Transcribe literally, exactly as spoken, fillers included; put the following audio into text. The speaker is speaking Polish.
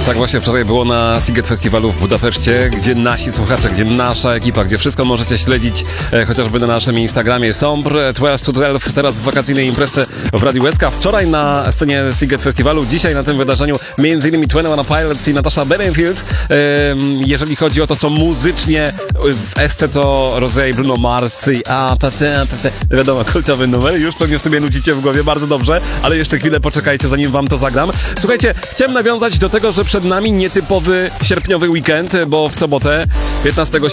Tak właśnie wczoraj było na Sziget Festiwalu w Budapeszcie, gdzie nasi słuchacze, gdzie nasza ekipa, gdzie wszystko możecie śledzić e, chociażby na naszym Instagramie. Sombr dwanaście to dwanaście, teraz w wakacyjnej imprezie w Radiu S K. Wczoraj na scenie Sziget Festiwalu, dzisiaj na tym wydarzeniu między innymi dwadzieścia jeden Pilots i Natasha Bedingfield. E, jeżeli chodzi o to, co muzycznie w Esce, to Rosé i Bruno Mars i a, ta, ta, ta, ta, wiadomo, kultowy numer. Już pewnie sobie nudzicie w głowie, bardzo dobrze, ale jeszcze chwilę poczekajcie, zanim wam to zagram. Słuchajcie, chciałem nawiązać do tego, że przed nami nietypowy sierpniowy weekend, bo w sobotę piętnastego